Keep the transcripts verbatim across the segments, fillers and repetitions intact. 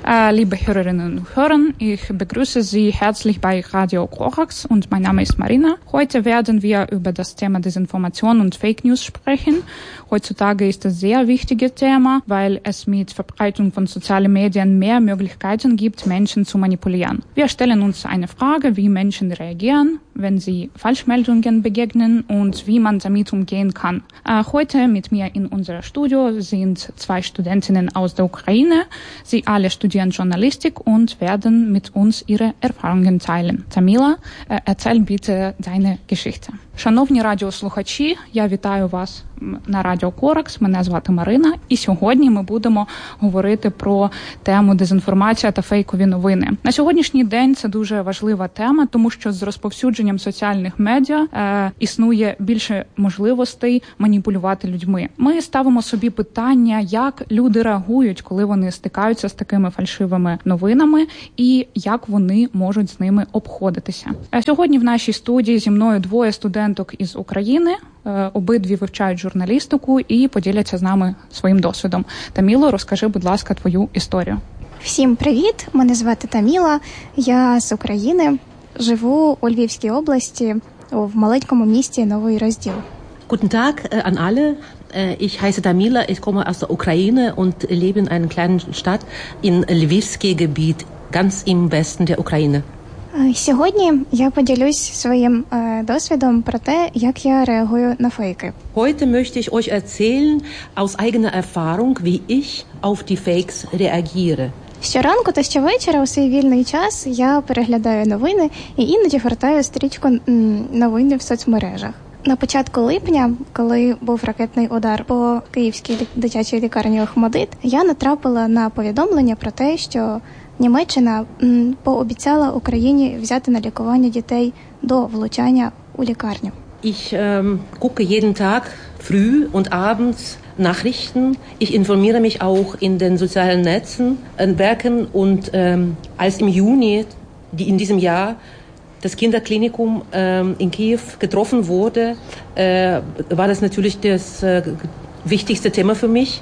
Äh, liebe Hörerinnen und Hörer, ich begrüße Sie herzlich bei Radio Korax und mein Name ist Marina. Heute werden wir über das Thema Desinformation und Fake News sprechen. Heutzutage ist das ein sehr wichtiges Thema, weil es mit Verbreitung von sozialen Medien mehr Möglichkeiten gibt, Menschen zu manipulieren. Wir stellen uns eine Frage, wie Menschen reagieren, wenn sie Falschmeldungen begegnen und wie man damit umgehen kann. Äh, heute mit mir in unserem Studio sind zwei Studentinnen aus der Ukraine. Sie alle studieren Journalistik und werden mit uns ihre Erfahrungen teilen. Таміла, е, erzähl bitte deine Geschichte. Шановні радіослухачі, я вітаю вас на Радіо Коракс. Мене звати Марина. І сьогодні ми будемо говорити про тему дезінформація та фейкові новини. На сьогоднішній день це дуже важлива тема, тому що з розповсюдженням соціальних медіа е, існує більше можливостей маніпулювати людьми. Ми ставимо собі питання, як люди реагують, коли вони стикаються з такими фальшивими новинами і як вони можуть з ними обходитися. А сьогодні в нашій студії зі мною двоє студентів із України. Обидві вивчають журналістику і поділяться з нами своїм досвідом. Таміло, розкажи, будь ласка, твою історію. Всім привіт, мене звати Таміла, я з України, живу у Львівській області, в маленькому місті Новий Розділ. Guten Tag an alle, ich heiße Tamila, ich komme aus der Ukraine und lebe in einer kleinen Stadt in Lvivsky Gebiet, ganz im Westen der Ukraine. Сьогодні я поділюсь своїм е, досвідом про те, як я реагую на фейки. Heute möchte ich euch erzählen aus eigener Erfahrung, wie ich auf die Fakes reagiere. Щоранку та щовечора у свій вільний час я переглядаю новини і іноді гортаю стрічку м, новини в соцмережах. На початку липня, коли був ракетний удар по Київській дитячій лікарні Охмадит, я натрапила на повідомлення про те, що Німеччина м, пообіцяла Україні взяти на лікування дітей до влучання у лікарню. Ich ähm, gucke jeden Tag früh und abends Nachrichten. Ich informiere mich auch in den sozialen Netzen, äh, Werken und ähm, als im Juni die in diesem Jahr das Kinderklinikum ähm, in Kiew getroffen wurde, äh, war das natürlich das äh, wichtigste Thema für mich.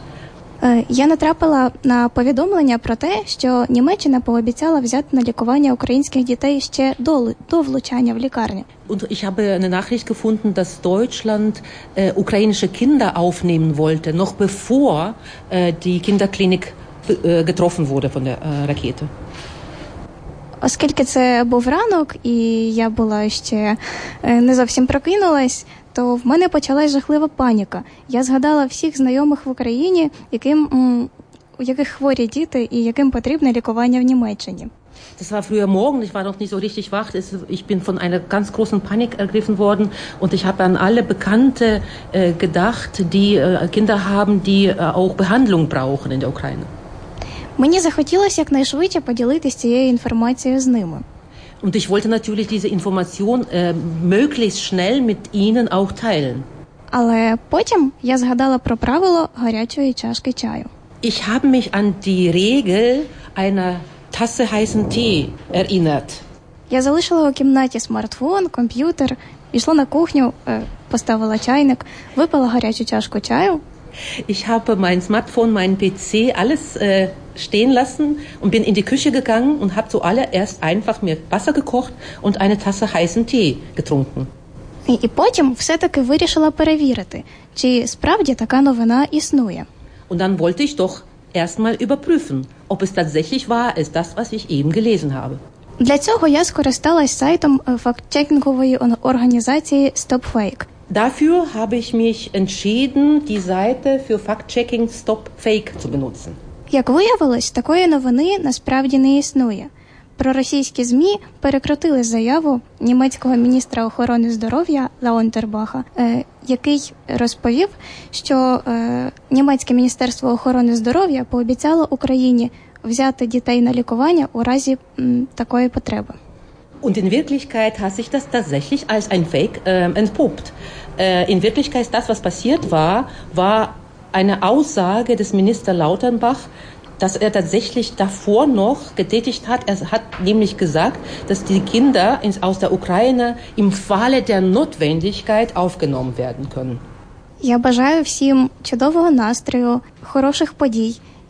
Я натрапила на повідомлення про те, що Німеччина пообіцяла взяти на лікування українських дітей ще до, до влучання в лікарню. Und ich habe eine Nachricht gefunden, dass Deutschland äh, ukrainische Kinder aufnehmen wollte, noch bevor äh, die Kinderklinik äh, getroffen wurde von der äh, Rakete. Оскільки це був ранок, і я була ще не зовсім прокинулась, то в мене почалась жахлива паніка. Я згадала всіх знайомих в Україні, яким, у яких хворі діти і яким потрібне лікування в Німеччині. Das war früher Morgen, ich war noch nicht so richtig wach. Ich bin von einer ganz großen Panik ergriffen worden und ich habe an alle Bekannte äh, gedacht, die äh, Kinder haben, die äh, auch Behandlung brauchen in der Ukraine. Мені захотілося якнайшвидше поділитися цією інформацією з ними. Und ich wollte natürlich diese Information äh, möglichst schnell mit ihnen auch teilen. Але потім я згадала про правило гарячої чашки чаю. Ich habe mich an die Regel einer Tasse heißen Tee erinnert. Я залишила у кімнаті смартфон, комп'ютер, пішла на кухню, поставила чайник, випила гарячу чашку чаю. Ich habe mein Smartphone, mein P C, alles äh, stehen lassen und bin in die Küche gegangen und habe zuallererst einfach mir Wasser gekocht und eine Tasse heißen Tee getrunken. І, і потім все-таки вирішила перевірити, чи справді така новина існує. Und dann wollte ich doch erstmal überprüfen, ob es tatsächlich wahr ist, das, was ich eben gelesen habe. Для цього я скористалась сайтом фактчекінгової організації StopFake. Dafür habe ich mich entschieden, die Seite für Fact-Checking Stop Fake zu benutzen. Як виявилось, такої новини насправді не існує. Проросійські ЗМІ перекрутили заяву німецького міністра охорони здоров'я Лаунтербаха, е, який розповів, що е, німецьке міністерство охорони здоров'я пообіцяло Україні взяти дітей на лікування у разі м, такої потреби. Und in Wirklichkeit hat sich das tatsächlich als ein Fake äh, entpuppt. Äh, in Wirklichkeit, das, was passiert war, war eine Aussage des Ministers Lauterbach, dass er tatsächlich davor noch getätigt hat. Er hat nämlich gesagt, dass die Kinder aus der Ukraine im Falle der Notwendigkeit aufgenommen werden können. Я бажаю всім чудового настрою, хороших подій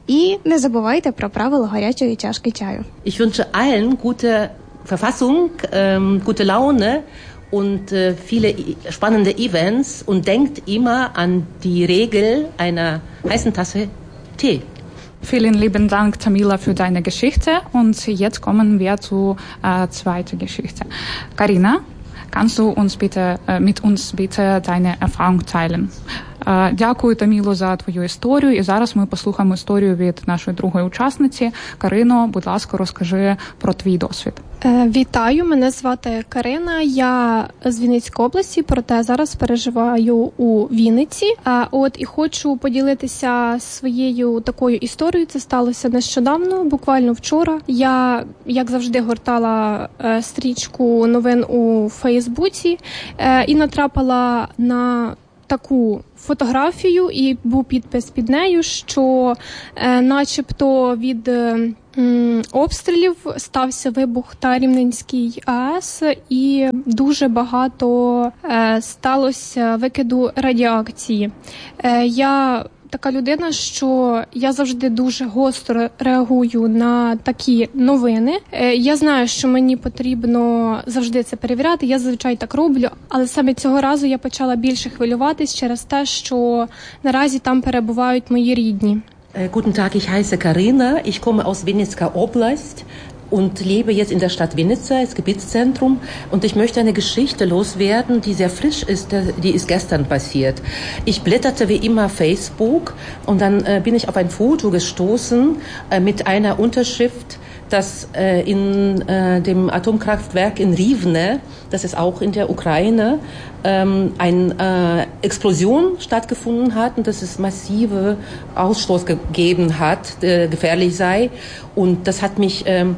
І не забувайте про правила гарячої чашки чаю. Ich wünsche allen gute Verfassung, ähm, gute Laune und äh, viele spannende Events und denkt immer an die Regel einer heißen Tasse Tee. Vielen lieben Dank, Tamila, für deine Geschichte. Und jetzt kommen wir zur äh, zweiten Geschichte. Karina, kannst du uns bitte, äh, mit uns bitte deine Erfahrung teilen? Е, Дякую, Таміло, за твою історію. І зараз ми послухаємо історію від нашої другої учасниці. Карино, будь ласка, розкажи про твій досвід. Вітаю, мене звати Карина, я з Вінницької області, проте зараз переживаю у Вінниці. От і хочу поділитися своєю такою історією, це сталося нещодавно, буквально вчора. Я, як завжди, гортала стрічку новин у Фейсбуці і натрапила на таку фотографію, і був підпис під нею, що е, начебто від е, обстрілів стався вибух на Рівненській АЕС, і дуже багато е, сталося викиду радіації. Е, я така людина, що я завжди дуже гостро реагую на такі новини. Я знаю, що мені потрібно завжди це перевіряти, я зазвичай так роблю, але саме цього разу я почала більше хвилюватись через те, що наразі там перебувають мої рідні. Guten Tag, ich heiße Karina, ich komme aus Winnicka Oblast und lebe jetzt in der Stadt Winnica, das Gebietszentrum. Und ich möchte eine Geschichte loswerden, die sehr frisch ist, die ist gestern passiert. Ich blätterte wie immer Facebook und dann äh, bin ich auf ein Foto gestoßen äh, mit einer Unterschrift, dass äh, in äh, dem Atomkraftwerk in Rivne, das ist auch in der Ukraine, ähm, eine äh, Explosion stattgefunden hat und dass es massive Ausstoß gegeben hat, äh, gefährlich sei. Und das hat mich ähm,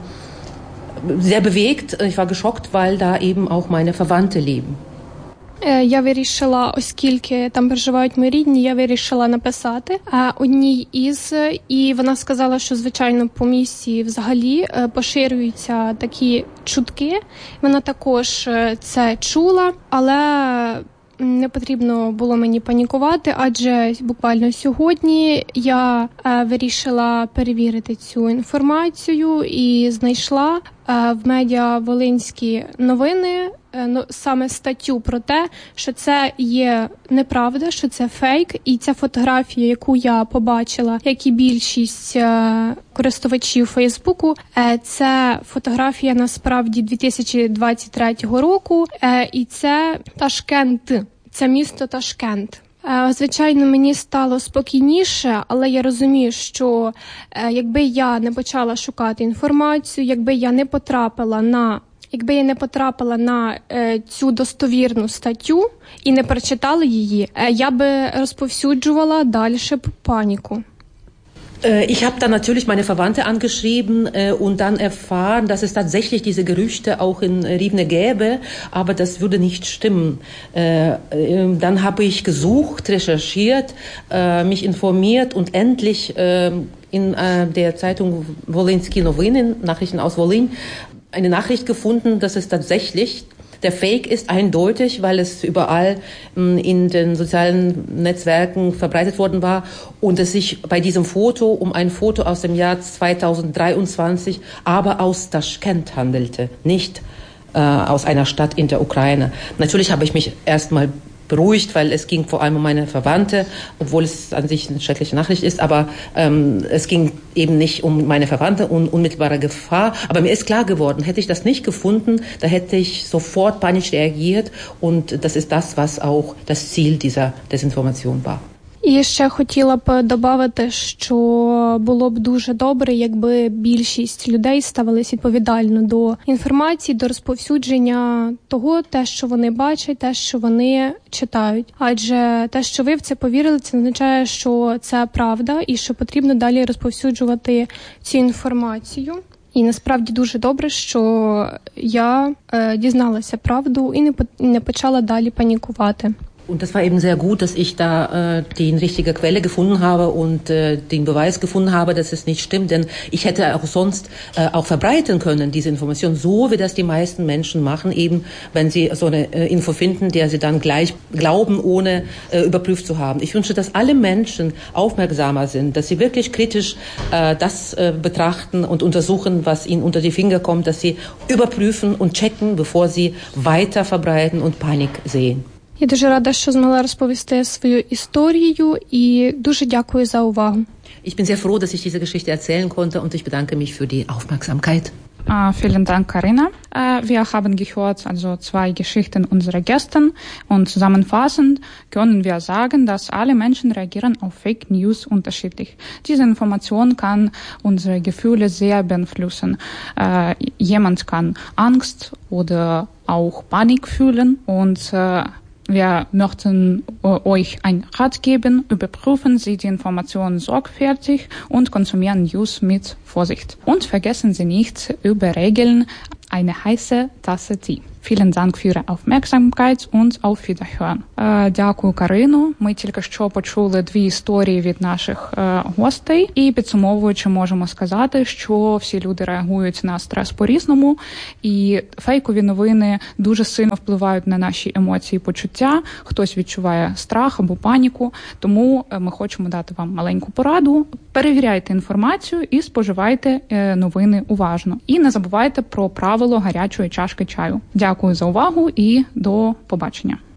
sehr bewegt. Ich war geschockt, weil da eben auch meine Verwandte leben. Я вирішила, оскільки там проживають мої рідні, я вирішила написати одній із, і вона сказала, що, звичайно, по місті взагалі поширюються такі чутки. Вона також це чула, але не потрібно було мені панікувати, адже буквально сьогодні я вирішила перевірити цю інформацію і знайшла в медіа Волинські новини саме статтю про те, що це є неправда, що це фейк, і ця фотографія, яку я побачила, як і більшість користувачів Фейсбуку, це фотографія насправді дві тисячі двадцять третього року, і це Ташкент, це місто Ташкент. Звичайно, мені стало спокійніше, але я розумію, що якби я не почала шукати інформацію, якби я не потрапила на Якби я не потрапила на е, цю достовірну статтю і не прочитала її, е, я би розповсюджувала далі паніку. Ich habe dann natürlich meine Verwandte angeschrieben äh, und dann erfahren, dass es tatsächlich diese Gerüchte auch in Rivne gäbe, aber das würde nicht stimmen. Äh, äh, dann habe ich gesucht, recherchiert, äh, mich informiert und endlich äh, in äh, der Zeitung Wolyńskie Nowiny, Nachrichten aus Wolin, eine Nachricht gefunden, dass es tatsächlich der Fake ist, eindeutig, weil es überall in den sozialen Netzwerken verbreitet worden war und es sich bei diesem Foto um ein Foto aus dem Jahr zweitausenddreiundzwanzig, aber aus Taschkent handelte, nicht äh, aus einer Stadt in der Ukraine. Natürlich habe ich mich erstmal beruhigt, weil es ging vor allem um meine Verwandte, obwohl es an sich eine schreckliche Nachricht ist, aber ähm, es ging eben nicht um meine Verwandte und unmittelbare Gefahr. Aber mir ist klar geworden, hätte ich das nicht gefunden, da hätte ich sofort panisch reagiert und das ist das, was auch das Ziel dieser Desinformation war. І ще хотіла б додати, що було б дуже добре, якби більшість людей ставились відповідально до інформації, до розповсюдження того, те, що вони бачать, те, що вони читають. Адже те, що ви в це повірили, це означає, що це правда і що потрібно далі розповсюджувати цю інформацію. І насправді дуже добре, що я е, дізналася правду і не, не почала далі панікувати. Und das war eben sehr gut, dass ich da äh, die richtige Quelle gefunden habe und äh, den Beweis gefunden habe, dass es nicht stimmt. Denn ich hätte auch sonst äh, auch verbreiten können, diese Information, so wie das die meisten Menschen machen, eben wenn sie so eine äh, Info finden, der sie dann gleich glauben, ohne äh, überprüft zu haben. Ich wünsche, dass alle Menschen aufmerksamer sind, dass sie wirklich kritisch äh, das äh, betrachten und untersuchen, was ihnen unter die Finger kommt, dass sie überprüfen und checken, bevor sie weiter verbreiten und Panik sehen. Я дуже рада, що змогла розповісти свою історію і дуже дякую за увагу. Ich bin sehr froh, dass ich diese Geschichte erzählen konnte und ich bedanke mich für die Aufmerksamkeit. Uh, vielen Dank, Karina. Uh, wir haben gehört also zwei Geschichten unserer Gäste und zusammenfassend können wir sagen, dass alle Menschen reagieren auf Fake News unterschiedlich. Diese Information kann unsere Gefühle sehr beeinflussen. Uh, jemand kann Angst oder auch Panik fühlen und uh, wir möchten euch einen Rat geben, überprüfen Sie die Informationen sorgfältig und konsumieren News mit Vorsicht. Und vergessen Sie nicht, über Regeln eine heiße Tasse Tee. Vielen Dank für Ihre Aufmerksamkeit und auf Wiederhören. Е, дякую, Карину. Ми тільки що почули дві історії від наших е, гостей. І підсумовуючи, можемо сказати, що всі люди реагують на стрес по-різному. І фейкові новини дуже сильно впливають на наші емоції і почуття. Хтось відчуває страх або паніку. Тому е, ми хочемо дати вам маленьку пораду. Перевіряйте інформацію і споживайте е, новини уважно. І не забувайте про правило гарячої чашки чаю. Дякую за увагу і до побачення.